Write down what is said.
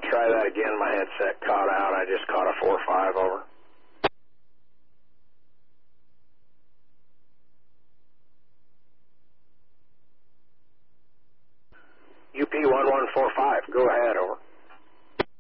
I'll try that again. My headset caught out. I just caught a 4-5 over. UP 1145, go ahead, over.